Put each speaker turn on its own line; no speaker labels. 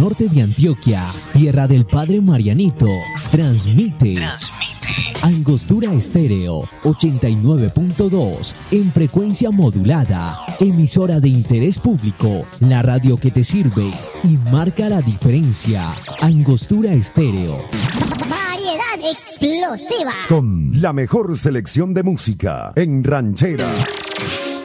norte de Antioquia, tierra del Padre Marianito, transmite Angostura Estéreo 89.2 en frecuencia modulada, emisora de interés público, la radio que te sirve y marca la diferencia. Angostura Estéreo.
Variedad explosiva.
Con la mejor selección de música en ranchera,